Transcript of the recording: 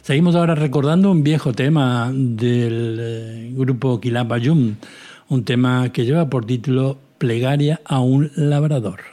Seguimos ahora recordando un viejo tema del grupo Quilapayún, un tema que lleva por título Plegaria a un labrador.